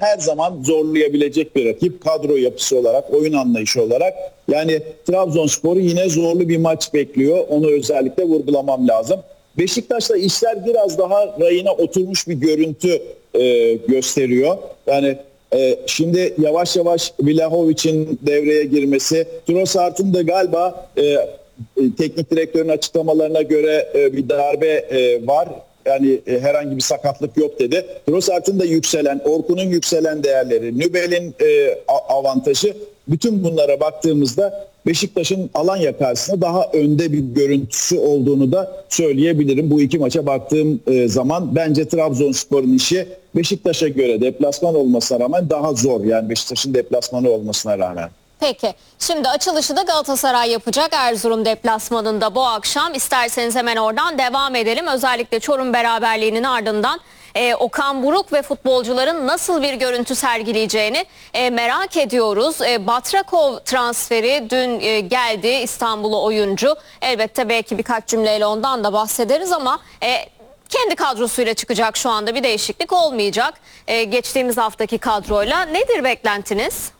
her zaman zorlayabilecek bir rakip. Kadro yapısı olarak, oyun anlayışı olarak. Yani Trabzonspor'u yine zorlu bir maç bekliyor. Onu özellikle vurgulamam lazım. Beşiktaş'ta işler biraz daha rayına oturmuş bir görüntü gösteriyor. Yani şimdi yavaş yavaş Vlahovic'in devreye girmesi, Trossard'ın da galiba teknik direktörün açıklamalarına göre bir darbe var. Yani herhangi bir sakatlık yok dedi. Trossard'ın da yükselen, Orkun'un yükselen değerleri, Nübel'in avantajı, bütün bunlara baktığımızda Beşiktaş'ın Alanya karşısında daha önde bir görüntüsü olduğunu da söyleyebilirim. Bu iki maça baktığım zaman bence Trabzonspor'un işi Beşiktaş'a göre deplasman olmasına rağmen daha zor. Yani Beşiktaş'ın deplasmanı olmasına rağmen. Peki, şimdi açılışı da Galatasaray yapacak Erzurum deplasmanında bu akşam. İsterseniz hemen oradan devam edelim. Özellikle Çorum beraberliğinin ardından Okan Buruk ve futbolcuların nasıl bir görüntü sergileyeceğini merak ediyoruz. Batrakov transferi dün geldi, İstanbul'u oyuncu. Elbette belki birkaç cümleyle ondan da bahsederiz ama kendi kadrosuyla çıkacak, şu anda bir değişiklik olmayacak. Geçtiğimiz haftaki kadroyla nedir beklentiniz?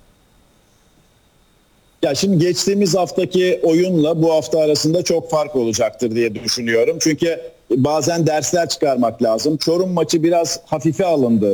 Ya şimdi geçtiğimiz haftaki oyunla bu hafta arasında çok fark olacaktır diye düşünüyorum. Çünkü bazen dersler çıkarmak lazım. Çorum maçı biraz hafife alındı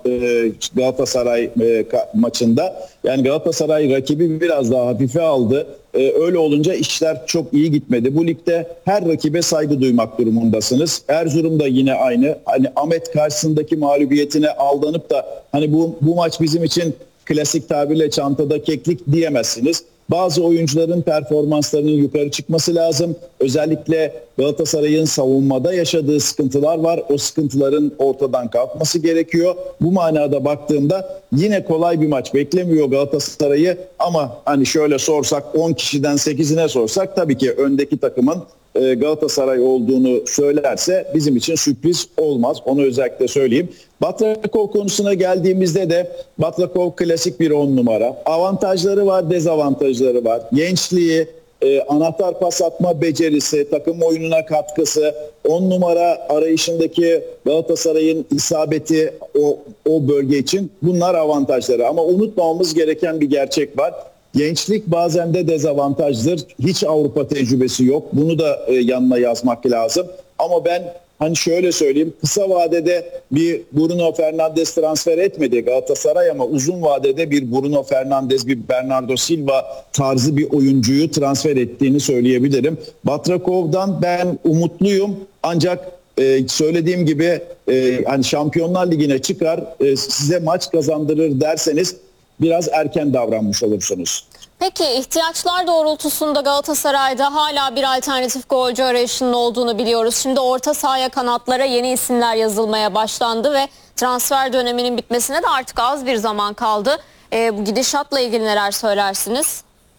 Galatasaray maçında. Yani Galatasaray rakibi biraz daha hafife aldı. Öyle olunca işler çok iyi gitmedi. Bu ligde her rakibe saygı duymak durumundasınız. Erzurum da yine aynı. Hani Ahmet karşısındaki mağlubiyetine aldanıp da hani bu maç bizim için klasik tabirle çantada keklik diyemezsiniz. Bazı oyuncuların performanslarının yukarı çıkması lazım. Özellikle Galatasaray'ın savunmada yaşadığı sıkıntılar var. O sıkıntıların ortadan kalkması gerekiyor. Bu manada baktığımda yine kolay bir maç beklemiyor Galatasaray'ı. Ama hani şöyle sorsak, 10 kişiden 8'ine sorsak tabii ki öndeki takımın Galatasaray olduğunu söylerse bizim için sürpriz olmaz. Onu özellikle söyleyeyim. Batrakov konusuna geldiğimizde de Batrakov klasik bir 10 numara. Avantajları var, dezavantajları var. Gençliği, anahtar pas atma becerisi, takım oyununa katkısı, 10 numara arayışındaki Galatasaray'ın isabeti o bölge için, bunlar avantajları. Ama unutmamamız gereken bir gerçek var. Gençlik bazen de dezavantajdır. Hiç Avrupa tecrübesi yok. Bunu da yanına yazmak lazım. Ama ben hani şöyle söyleyeyim, kısa vadede bir Bruno Fernandes transfer etmedi Galatasaray ama uzun vadede bir Bruno Fernandes, bir Bernardo Silva tarzı bir oyuncuyu transfer ettiğini söyleyebilirim. Batrakov'dan ben umutluyum, ancak söylediğim gibi hani Şampiyonlar Ligi'ne çıkar, size maç kazandırır derseniz biraz erken davranmış olursunuz. Peki ihtiyaçlar doğrultusunda Galatasaray'da hala bir alternatif golcü arayışının olduğunu biliyoruz. Şimdi orta sahaya, kanatlara yeni isimler yazılmaya başlandı ve transfer döneminin bitmesine de artık az bir zaman kaldı. Bu gidişatla ilgili neler söylersiniz?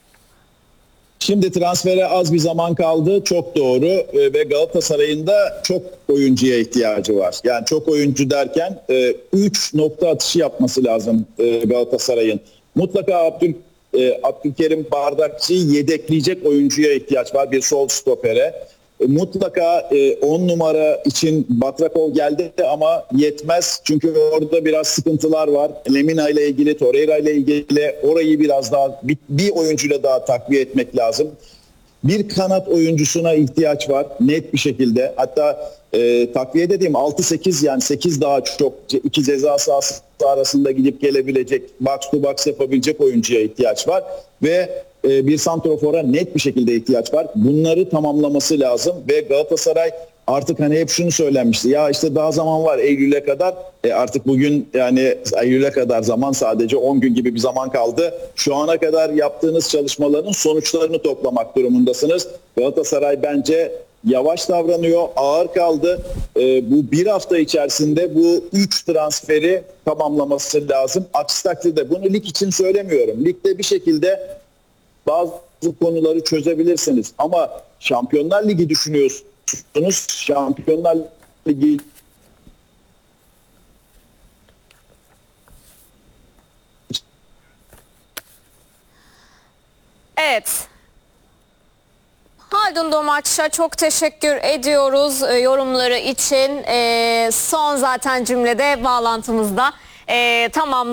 Şimdi transfere az bir zaman kaldı, çok doğru, ve Galatasaray'ın da çok oyuncuya ihtiyacı var. Yani çok oyuncu derken 3 nokta atışı yapması lazım Galatasaray'ın. Mutlaka Abdülkerim Bardakçı'yı yedekleyecek oyuncuya ihtiyaç var, bir sol stopere. Mutlaka 10 numara için Batrakov geldi ama yetmez. Çünkü orada biraz sıkıntılar var. Lemina ile ilgili, Torreira ile ilgili, orayı biraz daha bir oyuncuyla daha takviye etmek lazım. Bir kanat oyuncusuna ihtiyaç var net bir şekilde. Hatta takviye dediğim 6-8, yani 8 daha çok, iki ceza sahası arasında gidip gelebilecek, box to box yapabilecek oyuncuya ihtiyaç var. Ve bir santrofora net bir şekilde ihtiyaç var. Bunları tamamlaması lazım ve Galatasaray artık hani hep şunu söylenmişti. Ya işte daha zaman var Eylül'e kadar. Artık bugün yani Eylül'e kadar zaman, sadece 10 gün gibi bir zaman kaldı. Şu ana kadar yaptığınız çalışmaların sonuçlarını toplamak durumundasınız. Galatasaray bence yavaş davranıyor, ağır kaldı. Bu bir hafta içerisinde bu 3 transferi tamamlaması lazım. Aksi takdirde, bunu lig için söylemiyorum, ligde bir şekilde bazı konuları çözebilirsiniz. Ama Şampiyonlar Ligi düşünüyorsunuz. Şampiyonlar Ligi Evet. Haldun Domaç'a çok teşekkür ediyoruz yorumları için. Son zaten cümlede bağlantımızda tamamlandı.